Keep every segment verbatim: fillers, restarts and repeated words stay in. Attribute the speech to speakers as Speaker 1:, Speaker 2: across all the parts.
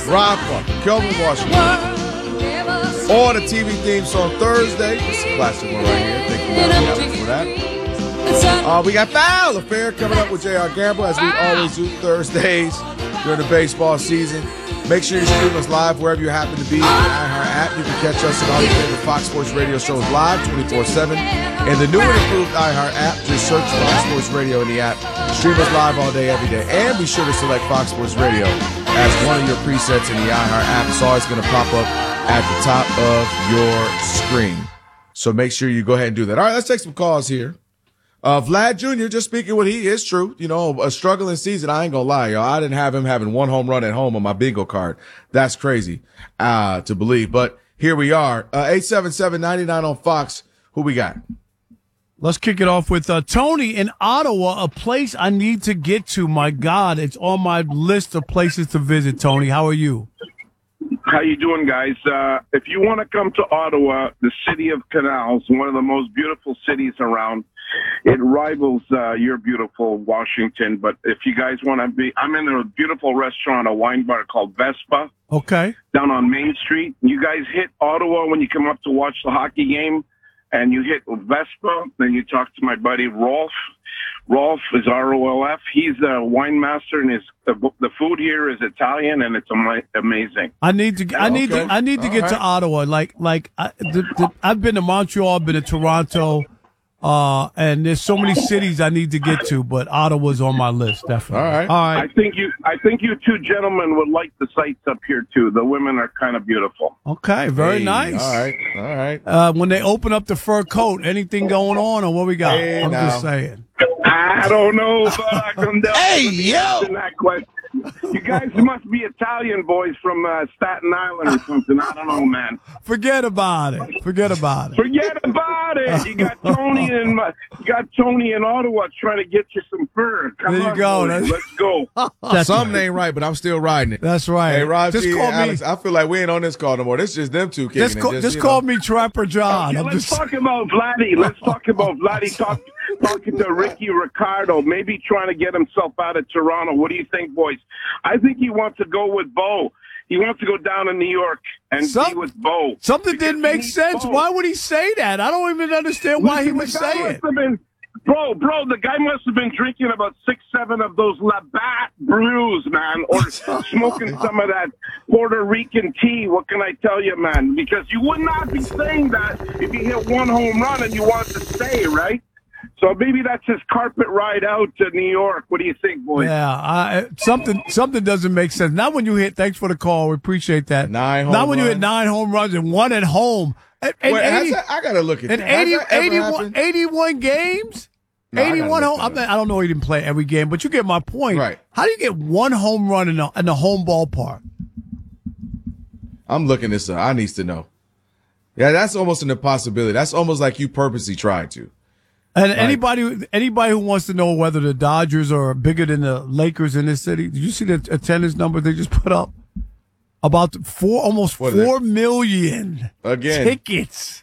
Speaker 1: Rafa, Kelvin Washington. Or the T V theme song Thursday. It's a classic one right here. Thank you guys for that. Uh, we got Foul Affair coming up with J R Gamble, as we always do Thursdays during the baseball season. Make sure you stream us live wherever you happen to be in the iHeart app. You can catch us on all your favorite Fox Sports Radio shows live twenty-four seven. In the new and improved iHeart app, just search Fox Sports Radio in the app. Stream us live all day, every day. And be sure to select Fox Sports Radio as one of your presets in the iHeart app. It's always going to pop up at the top of your screen. So make sure you go ahead and do that. All right, let's take some calls here. Uh, Vlad Junior, just speaking what he is true. You know, a struggling season. I ain't gonna lie, y'all. I didn't have him having one home run at home on my bingo card. That's crazy, uh, to believe. But here we are. Uh, eight seven seven, nine nine on Fox. Who we got?
Speaker 2: Let's kick it off with uh, Tony in Ottawa, a place I need to get to. My God, it's on my list of places to visit, Tony. How are you?
Speaker 3: How you doing, guys? Uh, if you want to come to Ottawa, the city of canals, one of the most beautiful cities around, it rivals uh, your beautiful Washington. But if you guys want to be, I'm in a beautiful restaurant, a wine bar called Vespa.
Speaker 2: Okay.
Speaker 3: Down on Main Street. You guys hit Ottawa when you come up to watch the hockey game, and you hit Vespa. Then you talk to my buddy Rolf. Rolf is R O L F. He's a wine master, and his the, the food here is Italian, and it's ama- amazing.
Speaker 2: I need to. I need
Speaker 1: Okay.
Speaker 2: to. I need to
Speaker 1: All
Speaker 2: get
Speaker 1: right.
Speaker 2: to Ottawa. Like, like I, the, the, I've been to Montreal, I've been to Toronto, uh, and there's so many cities I need to get to, but Ottawa's on my list, definitely.
Speaker 1: All right.
Speaker 2: All
Speaker 3: I
Speaker 2: right.
Speaker 3: think you, I think you two gentlemen would like the sights up here too. The women are kind of beautiful.
Speaker 2: Okay. Very
Speaker 1: Hey,
Speaker 2: nice.
Speaker 1: All right. All right.
Speaker 2: Uh, when they open up the fur coat, anything going on, or what we got?
Speaker 1: Hey,
Speaker 2: I'm
Speaker 1: now.
Speaker 2: just saying.
Speaker 3: I don't know, but I come down.
Speaker 1: Hey,
Speaker 3: to the
Speaker 1: yo!
Speaker 3: answer that question. You guys must be Italian boys from uh, Staten Island or something. I don't know, man.
Speaker 2: Forget about it. Forget about it.
Speaker 3: Forget about it. You got Tony in uh, you got Tony in Ottawa trying to get you some fur. Come
Speaker 2: There you
Speaker 3: on,
Speaker 2: go.
Speaker 3: boys.
Speaker 2: That's-
Speaker 3: Let's go.
Speaker 2: That's
Speaker 1: Something
Speaker 2: right.
Speaker 1: ain't right, but I'm still riding it.
Speaker 2: That's right.
Speaker 1: Hey, Rob
Speaker 2: just
Speaker 1: G
Speaker 2: call
Speaker 1: and Alex,
Speaker 2: me.
Speaker 1: I feel like we ain't on this call no more. This is just them two kicking
Speaker 2: Just,
Speaker 1: it.
Speaker 2: call, just
Speaker 1: you
Speaker 2: call
Speaker 1: know.
Speaker 2: me Trapper John.
Speaker 3: Okay,
Speaker 2: I'm
Speaker 3: let's
Speaker 2: just.
Speaker 3: talk about Vladdy. Let's talk about Vladdy talk, talking to Ricky Ricardo, maybe trying to get himself out of Toronto. What do you think, boys? I think he wants to go with Bo. He wants to go down to New York and
Speaker 2: Some-
Speaker 3: be with Bo.
Speaker 2: Something
Speaker 3: Because
Speaker 2: didn't
Speaker 3: he
Speaker 2: make
Speaker 3: needs
Speaker 2: sense.
Speaker 3: Bo.
Speaker 2: Why would he say that? I don't even understand why he
Speaker 3: Listen,
Speaker 2: would
Speaker 3: the guy
Speaker 2: say
Speaker 3: must
Speaker 2: it.
Speaker 3: have been- Bro, bro, the guy must have been drinking about six, seven of those Labatt brews, man, or smoking some of that Puerto Rican tea. What can I tell you, man? Because you would not be saying that if you hit one home run and you want to stay, right? So maybe that's his carpet ride out to New York. What do you think, boys?
Speaker 2: Yeah, I, something something doesn't make sense. Not when you hit. Thanks for the call. We appreciate that.
Speaker 1: Nine home
Speaker 2: Not when you hit
Speaker 1: runs.
Speaker 2: nine home runs and one at home. And, and
Speaker 1: Wait, has
Speaker 2: eighty,
Speaker 1: that- I gotta look at
Speaker 2: and
Speaker 1: that. Has
Speaker 2: eighty,
Speaker 1: that ever
Speaker 2: eighty-one,
Speaker 1: happened?
Speaker 2: eighty-one games.
Speaker 1: No, I gotta
Speaker 2: eighty-one
Speaker 1: look
Speaker 2: home.
Speaker 1: that
Speaker 2: I,
Speaker 1: up.
Speaker 2: mean, I don't know. He didn't play every game, but you get my point.
Speaker 1: Right.
Speaker 2: How do you get one home run in a, in a home ballpark?
Speaker 1: I'm looking this up. I need to know. Yeah, that's almost an impossibility. That's almost like you purposely tried to.
Speaker 2: And anybody, anybody who wants to know whether the Dodgers are bigger than the Lakers in this city, did you see the attendance number they just put up? About four, almost
Speaker 1: What is
Speaker 2: four million
Speaker 1: Again.
Speaker 2: tickets.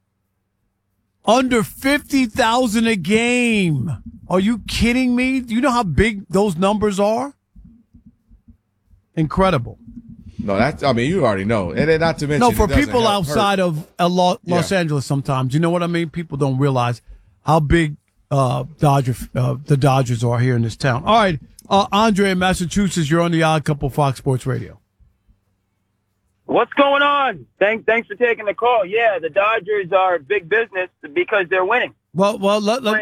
Speaker 2: Under fifty thousand a game. Are you kidding me? Do you know how big those numbers are? Incredible.
Speaker 1: No, that's, I mean, you already know. And then not to mention,
Speaker 2: No, for
Speaker 1: it doesn't
Speaker 2: people
Speaker 1: help
Speaker 2: outside
Speaker 1: hurt.
Speaker 2: of uh, Lo- Los
Speaker 1: Yeah.
Speaker 2: Angeles sometimes, you know what I mean? People don't realize how big uh, Dodger, uh, the Dodgers are here in this town. All right, uh, Andre in Massachusetts, you're on the Odd Couple Fox Sports Radio.
Speaker 4: What's going on? Thanks, thanks for taking the call. Yeah, the Dodgers are big business because they're winning.
Speaker 2: Well, well, let, let,